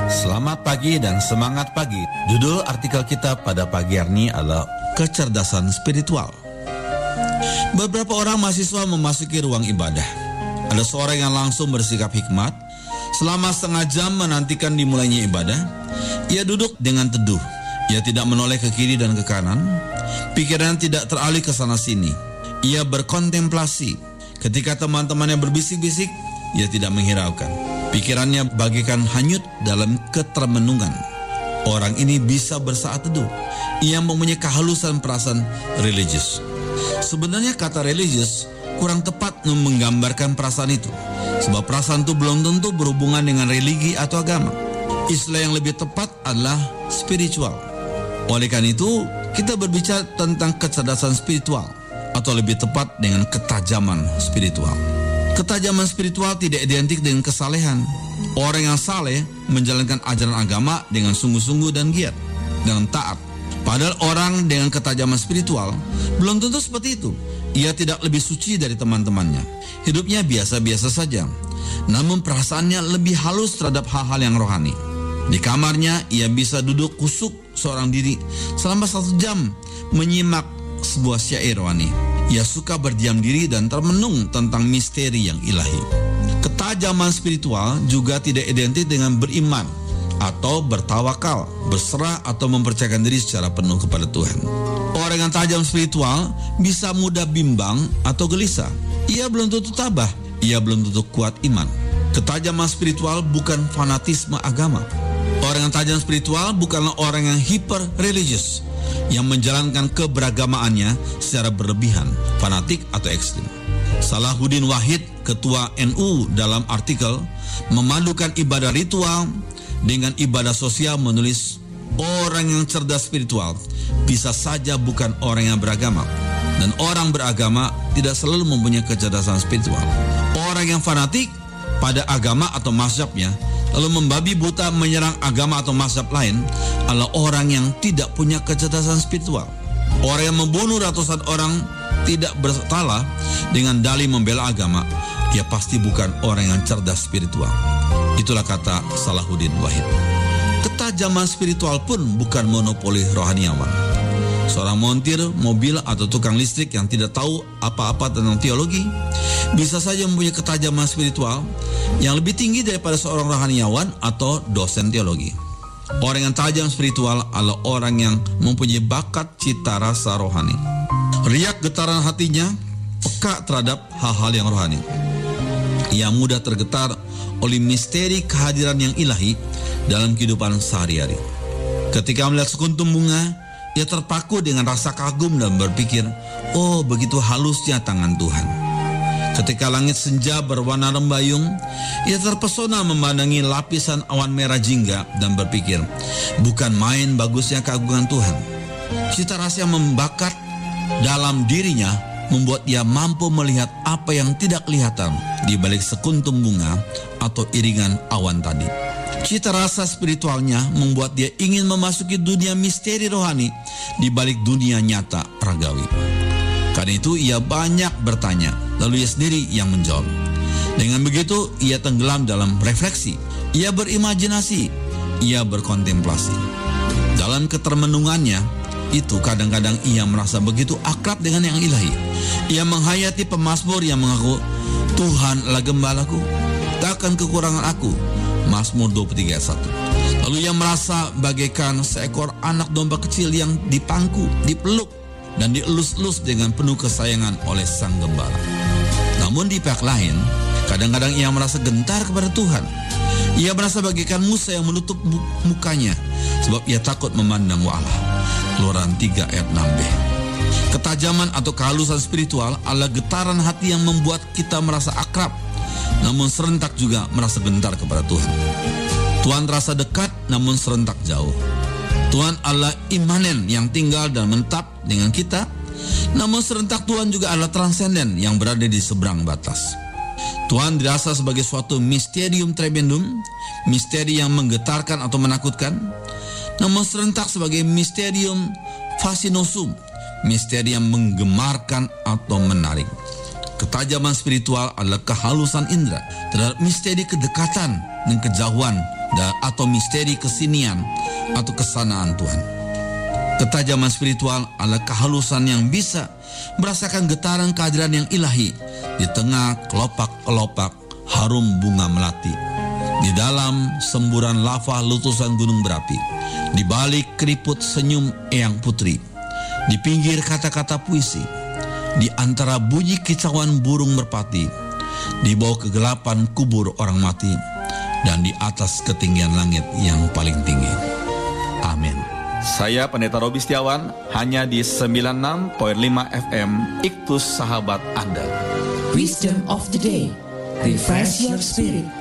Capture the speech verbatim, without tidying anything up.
Selamat pagi dan semangat pagi. Judul artikel kita pada pagi hari ini adalah kecerdasan spiritual. Beberapa orang mahasiswa memasuki ruang ibadah. Ada seorang yang langsung bersikap hikmat. Selama setengah jam menantikan dimulainya ibadah, ia duduk dengan teduh. Ia tidak menoleh ke kiri dan ke kanan. Pikiran tidak teralih ke sana sini. Ia berkontemplasi. Ketika teman-temannya berbisik-bisik, ia tidak menghiraukan. Pikirannya bagaikan hanyut dalam ketermenungan. Orang ini bisa bersaat teduh. Ia mempunyai kehalusan perasaan religius. Sebenarnya kata religius kurang tepat menggambarkan perasaan itu. Sebab perasaan itu belum tentu berhubungan dengan religi atau agama. Istilah yang lebih tepat adalah spiritual. Oleh karena itu, kita berbicara tentang kecerdasan spiritual, atau lebih tepat dengan ketajaman spiritual. Ketajaman spiritual tidak identik dengan kesalehan. Orang yang saleh menjalankan ajaran agama dengan sungguh-sungguh dan giat, dengan taat. Padahal orang dengan ketajaman spiritual belum tentu seperti itu. Ia tidak lebih suci dari teman-temannya. Hidupnya biasa-biasa saja. Namun perasaannya lebih halus terhadap hal-hal yang rohani. Di kamarnya ia bisa duduk kusuk seorang diri selama satu jam menyimak sebuah syair rohani. Ia suka berdiam diri dan termenung tentang misteri yang ilahi. Ketajaman spiritual juga tidak identik dengan beriman atau bertawakal, berserah atau mempercayakan diri secara penuh kepada Tuhan. Orang yang tajam spiritual bisa mudah bimbang atau gelisah. Ia belum tentu tabah, ia belum tentu kuat iman. Ketajaman spiritual bukan fanatisme agama. Orang yang tajam spiritual bukanlah orang yang hiper religius, yang menjalankan keberagamaannya secara berlebihan, fanatik atau ekstrim. Salahuddin Wahid, ketua N U, dalam artikel memadukan ibadah ritual dengan ibadah sosial menulis, orang yang cerdas spiritual bisa saja bukan orang yang beragama, dan orang beragama tidak selalu mempunyai kecerdasan spiritual. Orang yang fanatik pada agama atau mazhabnya lalu membabi buta menyerang agama atau mazhab lain adalah orang yang tidak punya kecerdasan spiritual. Orang yang membunuh ratusan orang tidak bersalah dengan dalih membela agama, dia pasti bukan orang yang cerdas spiritual. Itulah kata Salahuddin Wahid. Ketajaman spiritual pun bukan monopoli rohaniawan. Seorang montir mobil atau tukang listrik yang tidak tahu apa-apa tentang teologi bisa saja mempunyai ketajaman spiritual yang lebih tinggi daripada seorang rohaniawan atau dosen teologi. Orang yang tajam spiritual adalah orang yang mempunyai bakat cita rasa rohani. Riak getaran hatinya peka terhadap hal-hal yang rohani. Ia mudah tergetar oleh misteri kehadiran yang ilahi dalam kehidupan sehari-hari. Ketika melihat sekuntum bunga, ia terpaku dengan rasa kagum dan berpikir, oh begitu halusnya tangan Tuhan. Ketika langit senja berwarna rembayung, ia terpesona memandangi lapisan awan merah jingga dan berpikir, bukan main bagusnya keagungan Tuhan. Cita rasa yang membakar dalam dirinya membuat ia mampu melihat apa yang tidak kelihatan di balik sekuntum bunga atau iringan awan tadi. Cita rasa spiritualnya membuat dia ingin memasuki dunia misteri rohani di balik dunia nyata ragawi. Karena itu ia banyak bertanya, lalu ia sendiri yang menjawab. Dengan begitu ia tenggelam dalam refleksi, ia berimajinasi, ia berkontemplasi. Dalam ketermenungannya itu kadang-kadang ia merasa begitu akrab dengan yang ilahi. Ia menghayati pemazmur yang mengaku, Tuhan adalah gembalaku, takkan kekurangan aku. Mazmur dua puluh tiga ayat satu. Lalu ia merasa bagaikan seekor anak domba kecil yang dipangku, dipeluk, dan dielus-elus dengan penuh kesayangan oleh sang gembala. Namun di pihak lain, kadang-kadang ia merasa gentar kepada Tuhan. Ia merasa bagaikan Musa yang menutup mukanya, sebab ia takut memandang Allah. Keluaran tiga ayat enam b. Ketajaman atau kehalusan spiritual adalah getaran hati yang membuat kita merasa akrab, namun serentak juga merasa gentar kepada Tuhan. Tuhan terasa dekat namun serentak jauh. Tuhan adalah imanen yang tinggal dan menetap dengan kita, namun serentak Tuhan juga adalah transenden yang berada di seberang batas. Tuhan dirasa sebagai suatu mysterium tremendum, misteri yang menggetarkan atau menakutkan, namun serentak sebagai mysterium fascinosum, misteri yang menggemarkan atau menarik. Ketajaman spiritual adalah kehalusan indera terhadap misteri kedekatan dan kejauhan dan atau misteri kesinian atau kesanaan Tuhan. Ketajaman spiritual adalah kehalusan yang bisa merasakan getaran kehadiran yang ilahi di tengah kelopak-kelopak harum bunga melati, di dalam semburan lava letusan gunung berapi, di balik keriput senyum Eyang Putri, di pinggir kata-kata puisi, di antara bunyi kicauan burung merpati, di bawah kegelapan kubur orang mati, dan di atas ketinggian langit yang paling tinggi. Amin. Saya Pendeta Robi Setiawan, hanya di sembilan puluh enam koma lima F M Iktus Sahabat Anda. Wisdom of the day. Refresh your spirit.